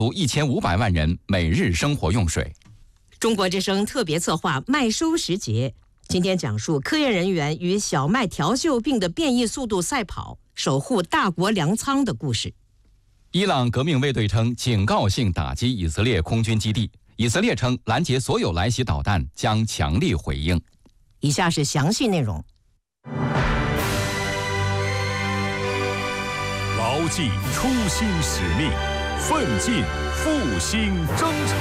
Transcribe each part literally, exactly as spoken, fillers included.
一千五百万人每日生活用水。 中国之声特别策划麦收时节，今天讲述科研人员与小麦调锈病的变异速度赛跑，守护大国粮仓的故事。 伊朗革命卫队称警告性打击以色列空军基地，以色列称拦截所有来袭导弹，将强力回应。 以下是详细内容。 牢记初心使命，奋进复兴征程。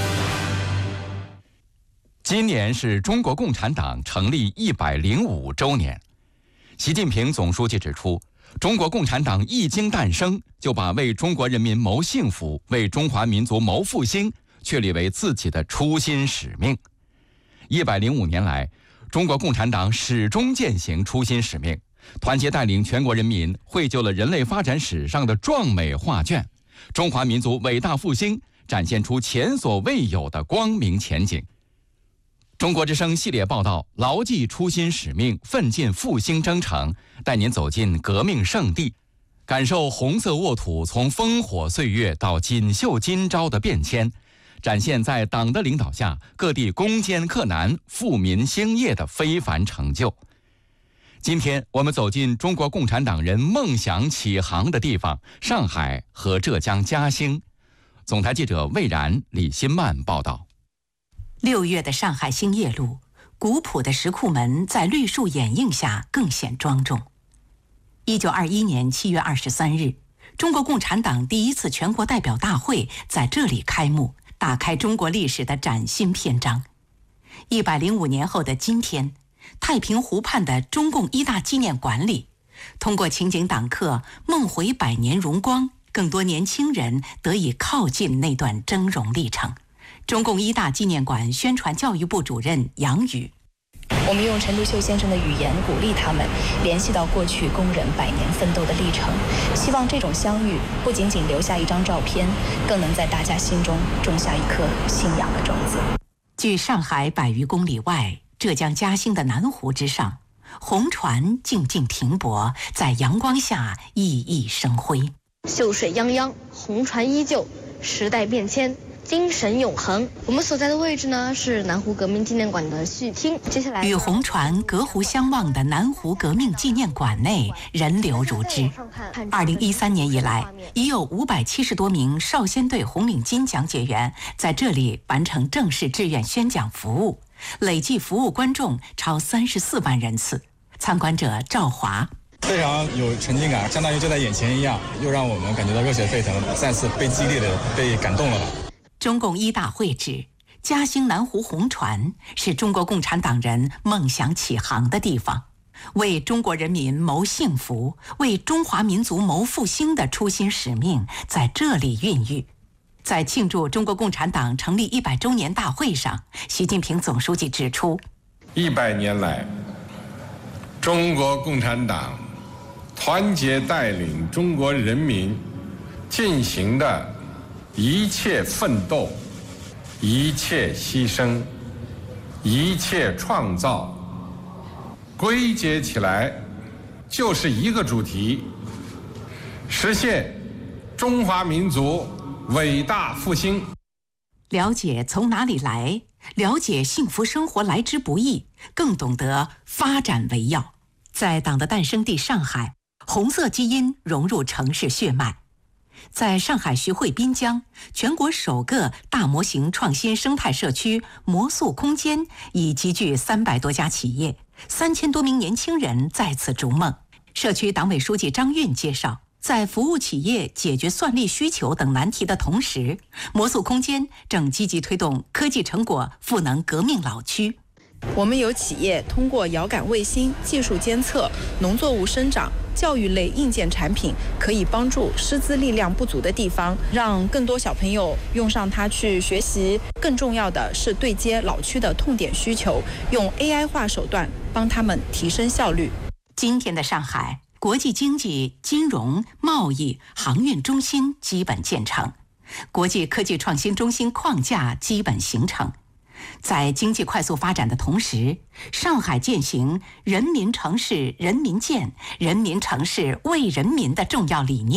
今年是中国共产党成立一百零五周年。习近平总书记指出，中国共产党一经诞生，就把为中国人民谋幸福、为中华民族谋复兴确立为自己的初心使命。一百零五年来，中国共产党始终践行初心使命，团结带领全国人民绘就了人类发展史上的壮美画卷，中华民族伟大复兴展现出前所未有的光明前景。中国之声系列报道，牢记初心使命，奋进复兴征程，带您走进革命圣地，感受红色沃土从烽火岁月到锦绣今朝的变迁，展现在党的领导下各地攻坚克难、富民兴业的非凡成就。今天我们走进中国共产党人梦想起航的地方——上海和浙江嘉兴。总台记者魏然、李新曼报道。 六月的上海兴业路，古朴的石库门在绿树掩映下更显庄重。一九二一年七月二十三日，中国共产党第一次全国代表大会在这里开幕，打开中国历史的崭新篇章。一百零五年后的今天，太平湖畔的中共一大纪念馆里，通过情景党课梦回百年荣光，更多年轻人得以靠近那段峥嵘历程。中共一大纪念馆宣传教育部主任杨宇： 我们用陈独秀先生的语言鼓励他们联系到过去工人百年奋斗的历程，希望这种相遇不仅仅留下一张照片，更能在大家心中种下一颗信仰的种子。 距上海百余公里外，浙江嘉兴的南湖之上，红船静静停泊，在阳光下熠熠生辉。 秀水泱泱，红船依旧，时代变迁，精神永恒。我们所在的位置呢，是南湖革命纪念馆的序厅。接下来， 与红船隔湖相望的南湖革命纪念馆内人流如织。二零一三年以来，已有五百七十多名少先队红领巾讲解员在这里完成正式志愿宣讲服务，累计服务观众超三十四万人次。参观者赵华： 非常有沉浸感，相当于就在眼前一样，又让我们感觉到热血沸腾，再次被激励的被感动了吧。 中共一大会址嘉兴南湖红船是中国共产党人梦想起航的地方，为中国人民谋幸福、为中华民族谋复兴的初心使命在这里孕育。在庆祝中国共产党成立一百周年大会上，习近平总书记指出， 一百年来，中国共产党团结带领中国人民进行的一切奋斗、一切牺牲、一切创造，归结起来就是一个主题：实现中华民族伟大复兴。 了解从哪里来，了解幸福生活来之不易，更懂得发展为要。在党的诞生地上海，红色基因融入城市血脉。在上海徐汇滨江，全国首个大模型创新生态社区魔塑空间已集聚三百多家企业，三千多名年轻人在此逐梦。社区党委书记张运介绍，在服务企业解决算力需求等难题的同时，魔塑空间正积极推动科技成果赋能革命老区。 我们有企业通过遥感卫星技术监测农作物生长、教育类硬件产品，可以帮助师资力量不足的地方，让更多小朋友用上它去学习。更重要的是对接老区的痛点需求，用 A I 化手段帮他们提升效率。 今天的上海，国际经济、金融、贸易、航运中心基本建成，国际科技创新中心框架基本形成。在经济快速发展的同时，上海践行人民城市人民建、人民城市为人民的重要理念，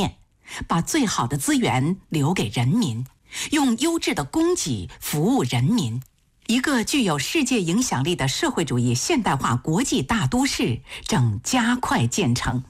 把最好的资源留给人民，用优质的供给服务人民。一个具有世界影响力的社会主义现代化国际大都市正加快建成。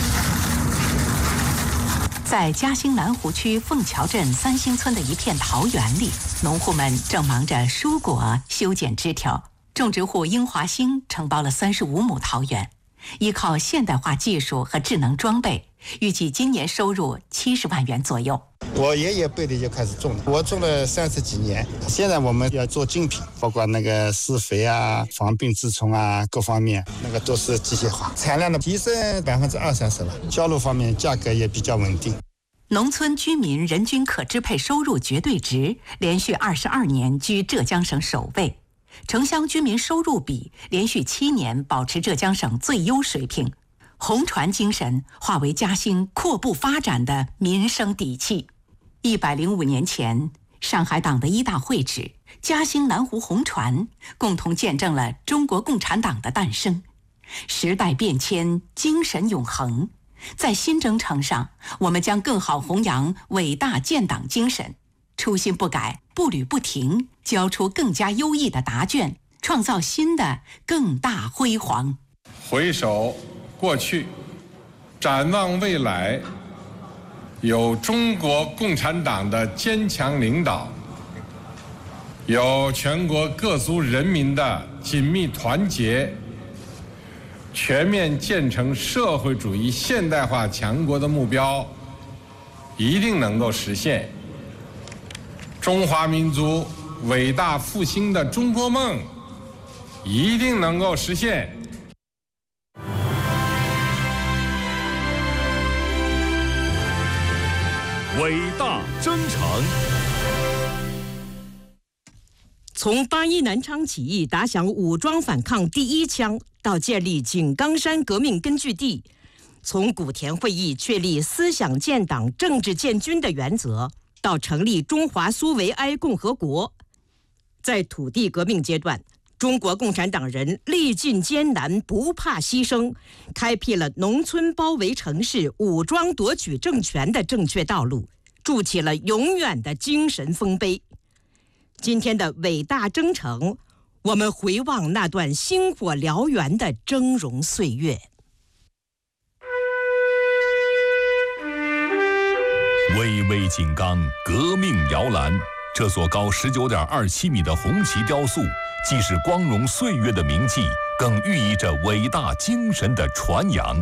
在嘉兴南湖区凤桥镇三星村的一片桃园里，农户们正忙着蔬果、修剪枝条。种植户英华兴承包了三十五亩桃园，依靠现代化技术和智能装备，预计今年收入七十万元左右。 我爷爷辈的就开始种了，我种了三十几年。现在我们要做精品，包括那个施肥啊、防病治虫啊，各方面那个都是机械化，产量的提升百分之二三十了。销路方面价格也比较稳定。 农村居民人均可支配收入绝对值连续二十二年居浙江省首位，城乡居民收入比连续七年保持浙江省最优水平。红船精神化为嘉兴阔步发展的民生底气。一百零五年前，上海党的一大会址嘉兴南湖红船共同见证了中国共产党的诞生。时代变迁，精神永恒。在新征程上，我们将更好弘扬伟大建党精神，初心不改，步履不停，交出更加优异的答卷，创造新的更大辉煌。 回首过去，展望未来，有中国共产党的坚强领导，有全国各族人民的紧密团结，全面建成社会主义现代化强国的目标一定能够实现。中华民族伟大复兴的中国梦一定能够实现。 伟大征程。 从八一南昌起义打响武装反抗第一枪，到建立井冈山革命根据地，从古田会议确立思想建党、政治建军的原则，到成立中华苏维埃共和国，在土地革命阶段，中国共产党人历尽艰难，不怕牺牲，开辟了农村包围城市、武装夺取政权的正确道路，筑起了永远的精神丰碑。今天的伟大征程，我们回望那段星火燎原的峥嵘岁月。 巍巍井冈，革命摇篮。这座高十九点二七米的红旗雕塑，既是光荣岁月的铭记，更寓意着伟大精神的传扬。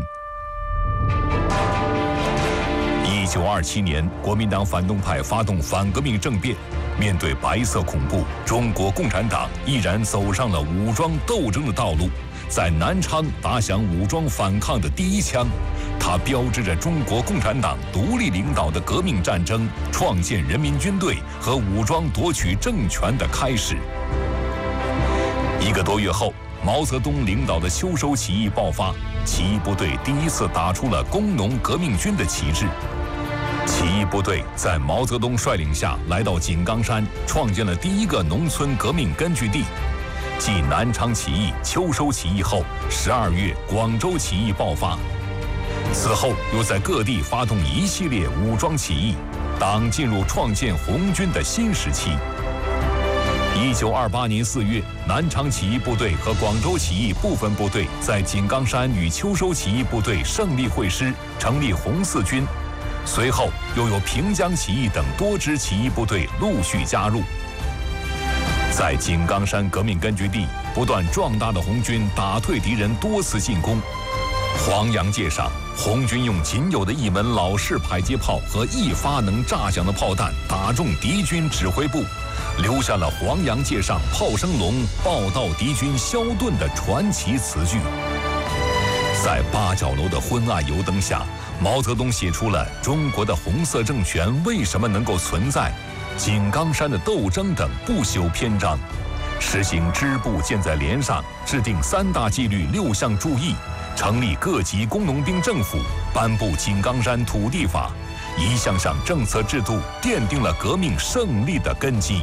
一九二七年，国民党反动派发动反革命政变。面对白色恐怖，中国共产党毅然走上了武装斗争的道路，在南昌打响武装反抗的第一枪。它标志着中国共产党独立领导的革命战争创建人民军队和武装夺取政权的开始。一个多月后，毛泽东领导的秋收起义爆发，起义部队第一次打出了工农革命军的旗帜。起义部队在毛泽东率领下来到井冈山，创建了第一个农村革命根据地。继南昌起义、秋收起义后，十二月广州起义爆发，此后又在各地发动一系列武装起义，党进入创建红军的新时期。一九二八年四月，南昌起义部队和广州起义部分部队在井冈山与秋收起义部队胜利会师，成立红四军。随后又有平江起义等多支起义部队陆续加入。在井冈山革命根据地，不断壮大的红军打退敌人多次进攻。黄杨界上，红军用仅有的一门老式迫击炮和一发能炸响的炮弹打中敌军指挥部，留下了黄杨界上炮声隆，报到敌军消遁的传奇词句。在八角楼的昏暗油灯下，毛泽东写出了中国的红色政权为什么能够存在、井冈山的斗争等不朽篇章，实行支部建在连上，制定三大纪律六项注意，成立各级工农兵政府，颁布井冈山土地法，一项项政策制度奠定了革命胜利的根基。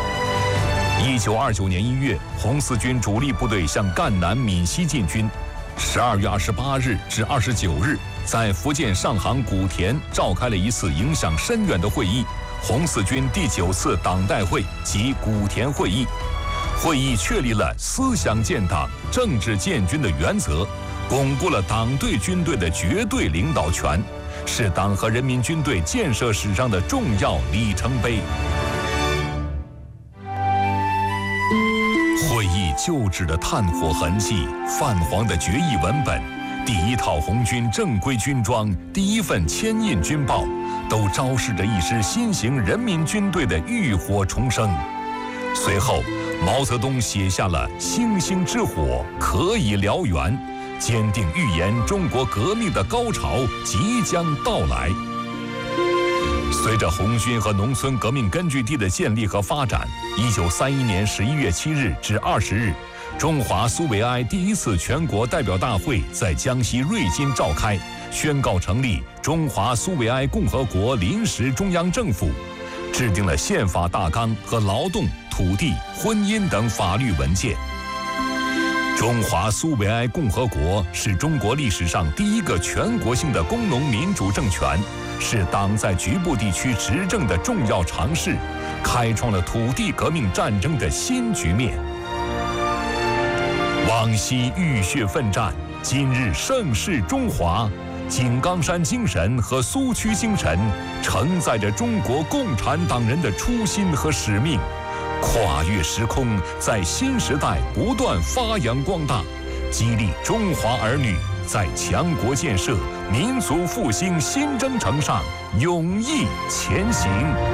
一九二九年一月，红四军主力部队向赣南闽西进军。 十二月二十八日至二十九日，在福建上杭古田召开了一次影响深远的会议——红四军第九次党代会及古田会议。会议确立了思想建党、政治建军的原则，巩固了党对军队的绝对领导权，是党和人民军队建设史上的重要里程碑。会议旧址的炭火痕迹、泛黄的决议文本、第一套红军正规军装、第一份签印军报，都昭示着一支新型人民军队的浴火重生。随后，毛泽东写下了“星星之火可以燎原”，坚定预言中国革命的高潮即将到来。随着红军和农村革命根据地的建立和发展，一九三一年十一月七日至二十日，中华苏维埃第一次全国代表大会在江西瑞金召开，宣告成立中华苏维埃共和国临时中央政府，制定了宪法大纲和劳动、土地、婚姻等法律文件。中华苏维埃共和国是中国历史上第一个全国性的工农民主政权，是党在局部地区执政的重要尝试，开创了土地革命战争的新局面。往昔浴血奋战，今日盛世中华。井冈山精神和苏区精神承载着中国共产党人的初心和使命，跨越时空，在新时代不断发扬光大，激励中华儿女在强国建设、民族复兴新征程上勇毅前行。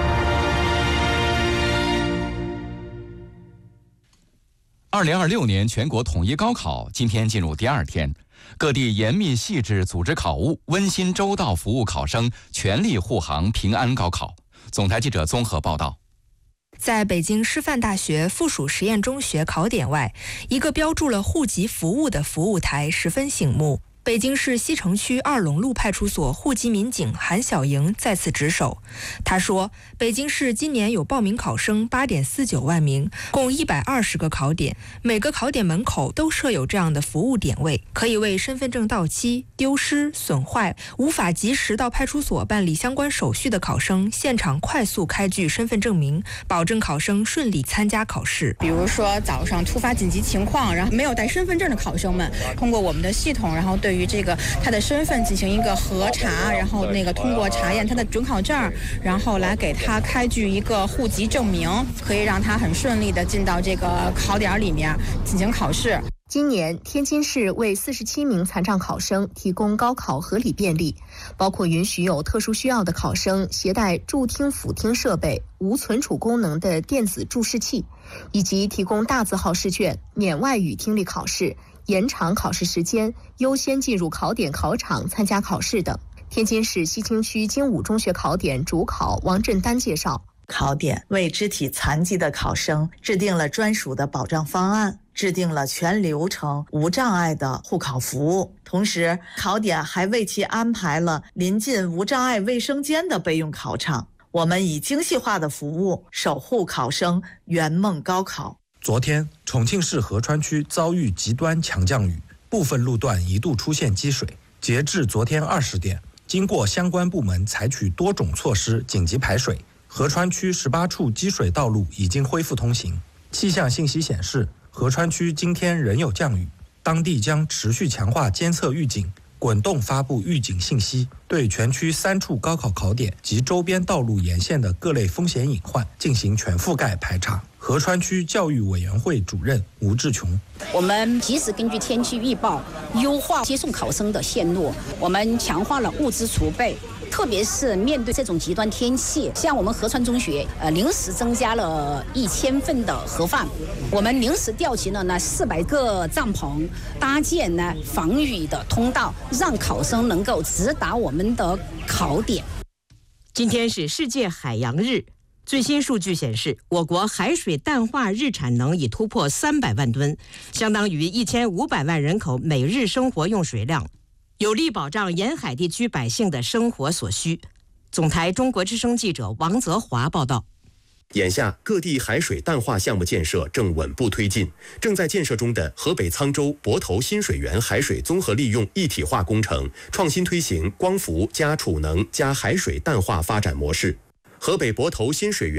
二零二六年全国统一高考今天进入第二天，各地严密细致组织考务，温馨周到服务考生，全力护航平安高考。总台记者综合报道。 在北京师范大学附属实验中学考点外，一个标注了户籍服务的服务台十分醒目。北京市西城区二龙路派出所户籍民警韩小莹在此值守。他说，北京市今年有报名考生八点四九万名，共一百二十个考点，每个考点门口都设有这样的服务点位，可以为身份证到期、丢失、损坏、无法及时到派出所办理相关手续的考生现场快速开具身份证明，保证考生顺利参加考试。 比如说早上突发紧急情况，然后没有带身份证的考生们，通过我们的系统，然后对对于这个他的身份进行一个核查，然后那个通过查验他的准考证，然后来给他开具一个户籍证明，可以让他很顺利的进到这个考点里面进行考试。 今年，天津市为四十七名残障考生提供高考合理便利，包括允许有特殊需要的考生携带助听辅听设备、无存储功能的电子注释器，以及提供大字号试卷、免外语听力考试、延长考试时间、优先进入考点考场参加考试等。天津市西青区精武中学考点主考王振丹介绍， 考点为肢体残疾的考生制定了专属的保障方案，制定了全流程无障碍的护考服务，同时考点还为其安排了临近无障碍卫生间的备用考场。我们以精细化的服务守护考生圆梦高考。 昨天，重庆市合川区遭遇极端强降雨，部分路段一度出现积水。截至昨天二十点，经过相关部门采取多种措施紧急排水，合川区十八处积水道路已经恢复通行。气象信息显示，合川区今天仍有降雨，当地将持续强化监测预警，滚动发布预警信息，对全区三处高考考点及周边道路沿线的各类风险隐患进行全覆盖排查。合川区教育委员会主任吴志琼， 我们及时根据天气预报优化接送考生的线路，我们强化了物资储备，特别是面对这种极端天气，像我们合川中学呃临时增加了一千份的盒饭，我们临时调集了呢四百个帐篷，搭建呢防雨的通道，让考生能够直达我们的考点。 今天是世界海洋日，最新数据显示，我国海水淡化日产能已突破三百万吨，相当于一千五百万人口每日生活用水量，有力保障沿海地区百姓的生活所需。总台中国之声记者王泽华报道。 眼下，各地海水淡化项目建设正稳步推进。正在建设中的河北沧州泊头新水源海水综合利用一体化工程，创新推行光伏加储能加海水淡化发展模式。河北泊头新水源